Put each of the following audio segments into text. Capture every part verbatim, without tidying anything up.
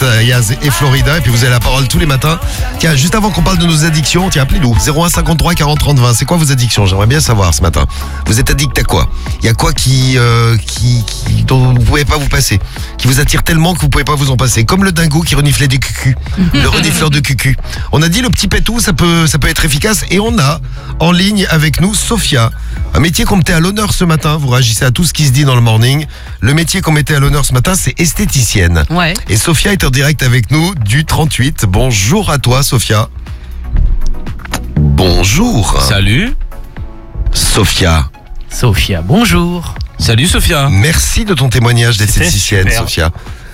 euh, Yaz et Florida. Et puis vous avez la parole tous les matins. Tiens, juste avant qu'on parle de nos addictions, tiens, appelez-nous. zéro un cinquante-trois quarante trente vingt. C'est quoi vos addictions? J'aimerais bien savoir ce matin. Vous êtes addict à quoi? Il y a quoi qui, euh, qui, qui, dont vous ne pouvez pas vous passer? Qui vous attire tellement que vous ne pouvez pas vous en passer? Comme le dingo qui reniflait des cucus. Le renifleur de cucus. On a dit le petit pétou, ça peut, ça peut être efficace. Et on a en ligne avec nous Sophia. Un métier qu'on mettait à l'honneur ce matin. Vous réagissez à tout ce qui se dit dans le morning. Le métier qu'on mettait à l'honneur ce matin, c'est esthéticienne. Ouais. Et Sophia est en direct avec nous du trente-huit. Bonjour à toi, Sophia. Bonjour. Salut. Sophia. Sophia, bonjour. Salut Sophia. Merci de ton témoignage d'esthéticienne, super. Sophia.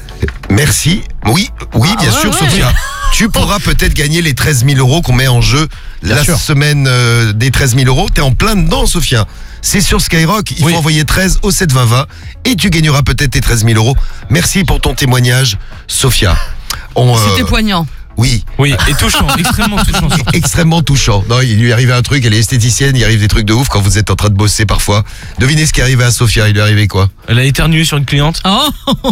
Merci. Oui, oui, bien Ah, sûr, ouais. Sophia. Tu pourras peut-être gagner les treize mille euros qu'on met en jeu Bien la sûr. semaine euh, des treize mille euros. T'es en plein dedans, Sophia. C'est sur Skyrock. Il Oui. faut envoyer treize au sept vingt vingt et tu gagneras peut-être tes treize mille euros. Merci pour ton témoignage, Sophia. On, euh, C'était poignant. oui. Oui, et touchant, extrêmement touchant. surtout. Extrêmement touchant. Non, il lui est arrivé un truc, elle est esthéticienne, il arrive des trucs de ouf quand vous êtes en train de bosser parfois. Devinez ce qui est arrivé à Sophia, il lui est arrivé quoi? Elle a éternué sur une cliente. Oh.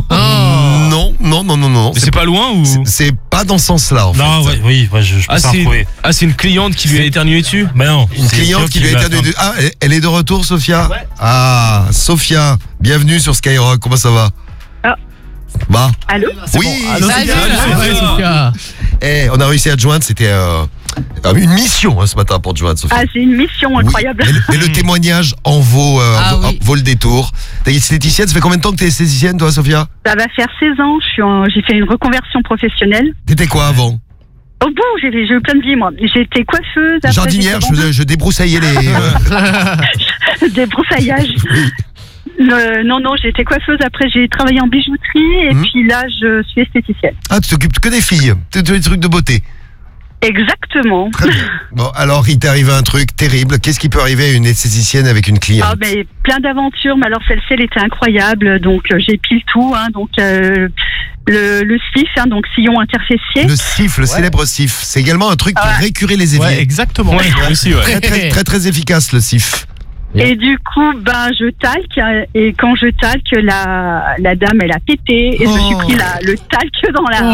Non, non, non, non, non. Mais c'est pas loin ou c'est- c'est pas dans ce sens-là en Non, fait. ouais, oui, ouais, je, je peux Ah pas c'est retrouver. ah, c'est une cliente qui lui a éternué dessus. Mais non, Une c'est cliente sûr qui lui a va éternué. attendre. Ah, elle- elle est de retour, Sophia? Ouais. Ah, Sophia, bienvenue sur Skyrock, comment ça va? Ah. Bah, Allô? oui, Allô, Salut. Sophia. Salut, Ouais, Sophia. Sophia. eh, on a réussi à te joindre, c'était euh, une mission hein, ce matin pour te joindre, Sophia. Ah, c'est une mission incroyable. Oui, mais, le, mais le témoignage en vaut, euh, Ah vaut, oui. vaut le détour. T'es esthéticienne, ça fait combien de temps que t'es esthéticienne, toi, Sophia? Ça va faire seize ans, je suis en- j'ai fait une reconversion professionnelle. T'étais quoi avant? Au bout, j'ai j'ai eu plein de vie, moi. J'étais coiffeuse. après, Jardinière, je, j'étais faisais- je débroussaillais les... euh, vendeuse, des broussaillasges. oui. Euh, non, non, j'étais coiffeuse. Après, j'ai travaillé en bijouterie. Et Mhm. puis là, je suis esthéticienne. Ah, tu t'occupes que des filles, tu des trucs de beauté. Exactement. Très bien. Bon, alors, il t'est arrivé un truc terrible. Qu'est-ce qui peut arriver à une esthéticienne avec une cliente? Ah, mais plein d'aventures. Mais alors, celle-ci, elle était incroyable. Donc, euh, j'ai pile tout. Hein, donc, euh, le, le S I F, hein, donc sillon interfessier. Le S I F, le célèbre S I F, c'est également un truc pour Ah ouais. récurer les éviers. Ouais, exactement. Ouais, aussi ouais. Très, très, très, très efficace, le S I F. Et du coup, ben, je talque. euh, Et quand je talque, la, la dame, elle a pété. Et je me suis Oh. pris la, le talque dans la.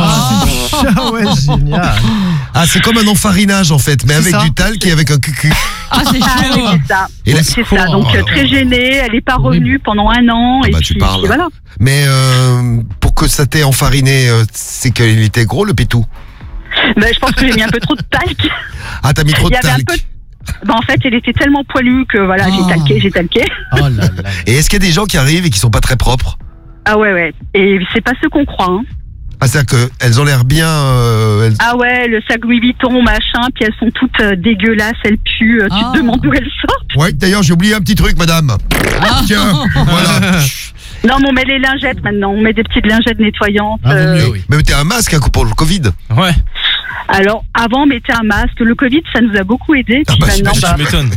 Oh, ah ouais, génial. Ah, c'est comme un enfarinage, en fait, mais C'est avec ça. du talc et avec un cucu. Ah, c'est Ah oui, chaud. c'est ça. Et là- C'est ça. Donc, Oh, euh, très gênée. Elle n'est pas revenue pendant un an. Ah et bah, puis, tu parles. puis voilà. Mais euh, pour que ça t'ait enfariné, euh, c'est qu'il était gros, le pétou. Ben, je pense que j'ai mis un peu trop de talc. Ah, t'as mis trop Il de y avait un talc. peu. Ben, en fait, elle était tellement poilue que voilà, Oh. j'ai talqué, j'ai talqué. Oh là là. Et est-ce qu'il y a des gens qui arrivent et qui sont pas très propres? Ah ouais, ouais. Et c'est pas ce qu'on croit. Hein. Ah, c'est-à-dire qu'elles ont l'air bien... euh, elles- Ah ouais, le sac Louis Vuitton, machin, puis elles sont toutes euh, dégueulasses, elles puent. euh, Tu Ah. te demandes d'où elles sortent. Ouais, d'ailleurs, j'ai oublié un petit truc, madame. Ah. Tiens, voilà. Non, mais on met les lingettes maintenant. On met des petites lingettes nettoyantes. Ah, vaut euh, mieux, oui. Mais t'es un masque hein, pour le Covid. Ouais. Alors, avant, on mettait un masque. Le Covid, ça nous a beaucoup aidé. Ah Puis bah, maintenant, Tu bah, m'étonnes.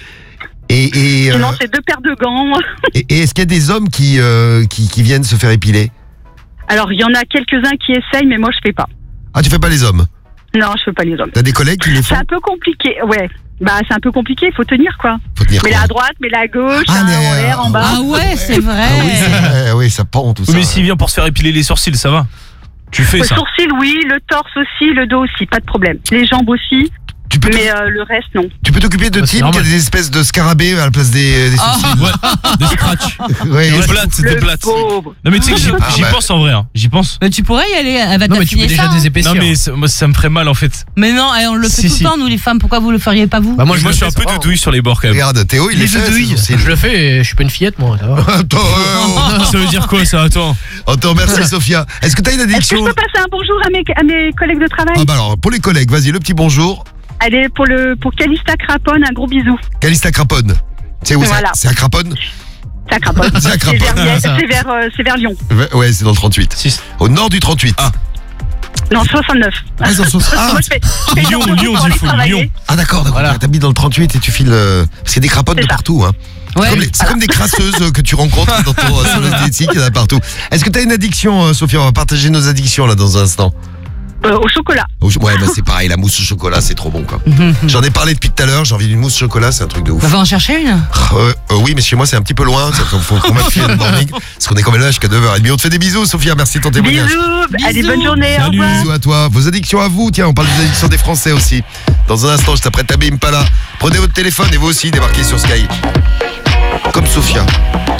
Et, et, euh, sinon, c'est deux paires de gants. et, et est-ce qu'il y a des hommes qui, euh, qui, qui viennent se faire épiler? Alors, il y en a quelques-uns qui essayent, mais moi, je fais pas. Ah, tu fais pas les hommes? Non, je fais pas les hommes. T'as des collègues qui les C'est font? un peu compliqué, ouais. Bah, c'est un peu compliqué, il faut tenir, quoi. Faut tenir Mais quoi? la à droite, mais la à gauche, Ah, hein, mais, en l'air, euh, en bas. Ah ouais, c'est vrai. Ah oui, c'est vrai, oui, ça pend tout ça. Oui, mais s'il vient pour se faire épiler les sourcils, ça va. Tu fais Le ça. sourcil, oui, le torse aussi, le dos aussi, pas de problème. Les jambes aussi, Tu peux, mais euh, le reste, non. tu peux t'occuper de Bah, c'est types qui a normal. des espèces de scarabées à la place des, des Ah. sourcils. Ouais, des scratchs. Ouais, Des ouais. plates, des Le plates. pauvre. Non mais tu sais que j'y Ah, j'y bah. pense en vrai, hein. J'y pense. Mais tu pourrais y aller, elle va Non, mais tu t'affiner peux déjà ça. hein. des épaisseurs. Non mais ça- moi ça me ferait mal en fait. Mais non, eh, on le fait Si, tout si. le temps, nous les femmes. Pourquoi vous le feriez pas vous? Bah, moi, je, Moi le je suis un fais, peu ça va. de douille sur les bords quand même. Regarde, Théo, il Les est fait. deux douilles. c'est- Je le fais et je suis pas une fillette, moi. Ça va. Attends, euh, Ça veut dire quoi ça? Attends. on te remercie, Sophia. Est-ce que t'as une Est-ce que addiction? je peux passer un bonjour à mes, à mes collègues de travail? Ah bah alors, pour les collègues, vas-y, le petit bonjour. Allez, pour, le, pour Calista Crapone, un gros bisou. Calista Craponne. C'est où ça? Voilà. C'est à Craponne? C'est à Craponne. C'est à Craponne. vers, Liège, Ça. c'est vers, euh, c'est vers Lyon. Ouais, c'est dans le trente-huit. Six. Au nord du trente-huit. Ah. Non, soixante-neuf. Ah, ils en sont- ah. Moi, je fais, je fais Lyon, une Lyon, pour dis aller fou, travailler. Lyon. Ah d'accord, d'accord. Voilà. T'habites dans le trente-huit et tu files... euh, Parce qu'il y a des crapotes de C'est ça. partout. Hein. C'est Ouais. comme, les- c'est comme des crasseuses que tu rencontres dans ton euh, salon esthétique, il y en a partout. Est-ce que t'as une addiction, euh, Sophia? On va partager nos addictions là dans un instant. Euh, au chocolat. Au- Ouais, bah c'est pareil, la mousse au chocolat, c'est trop bon, quoi. Mhm. J'en ai parlé depuis tout à l'heure, j'ai envie d'une mousse au chocolat, c'est un truc de ouf. Bah, va en chercher une. Euh, euh, oui, mais chez moi, c'est un petit peu loin, ça faut faut qu'on m'appelle le morning, parce qu'on est quand même là jusqu'à neuf heures trente. On te fait des bisous, Sophia, merci de ton témoignage. Bisous. Allez, Bisous. bonne journée. Au Salut. revoir. Bisous à toi. Vos addictions à vous, tiens, on parle des addictions des Français aussi. Dans un instant, je t'apprête à Impala. Prenez votre téléphone et vous aussi, débarquez sur Sky. Comme Sophia.